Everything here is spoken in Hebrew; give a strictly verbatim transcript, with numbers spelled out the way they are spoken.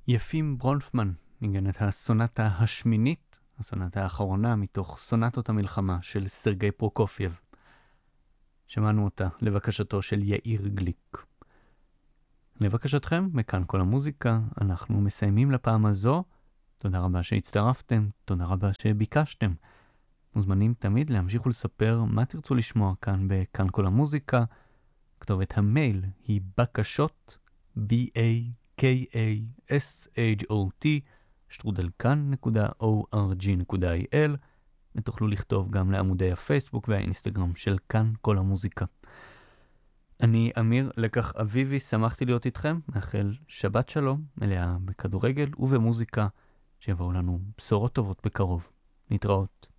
יפים ברונפמן ניגן את הסונטה השמינית, הסונטה האחרונה מתוך סונטות המלחמה של סרגי פרוקופייב. שמענו אותה לבקשתו של יאיר גליק. לבקשתכם, מכאן כל המוזיקה, אנחנו מסיימים לפעם הזו. תודה רבה שהצטרפתם, תודה רבה שביקשתם. מוזמנים תמיד להמשיך ולספר מה תרצו לשמוע כאן בכאן כל המוזיקה. כתובת המייל היא בקשות, b-a-k-a-s-h-o-t, שטרודלקן נקודה או אר ג'י נקודה איי אל, ותוכלו לכתוב גם לעמודי הפייסבוק והאינסטגרם של כאן כל המוזיקה. אני אמיר לקח אביבי, שמחתי להיות איתכם, מאחל שבת שלום, מלאה בכדורגל ובמוזיקה, שיבואו לנו בשורות טובות בקרוב. נתראות.